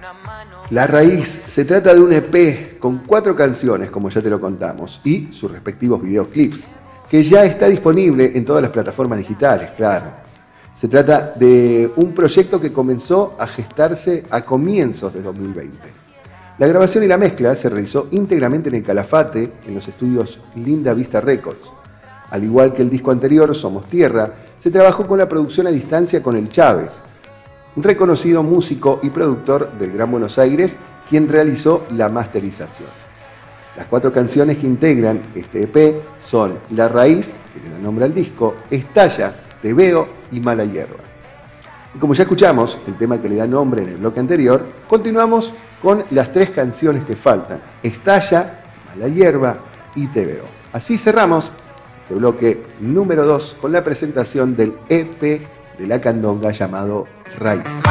La Raíz se trata de un EP con 4 canciones, como ya te lo contamos, y sus respectivos videoclips, que ya está disponible en todas las plataformas digitales, claro. Se trata de un proyecto que comenzó a gestarse a comienzos de 2020. La grabación y la mezcla se realizó íntegramente en el Calafate, en los estudios Linda Vista Records. Al igual que el disco anterior, Somos Tierra, se trabajó con la producción a distancia con el Chávez, un reconocido músico y productor del Gran Buenos Aires, quien realizó la masterización. Las 4 canciones que integran este EP son La Raíz, que le da nombre al disco, Estalla, Te Veo y Mala Hierba. Y como ya escuchamos el tema que le da nombre en el bloque anterior, continuamos con las 3 canciones que faltan, Estalla, Mala Hierba y Te Veo. Así cerramos este bloque número 2 con la presentación del EP de La Candonga llamado Raíz.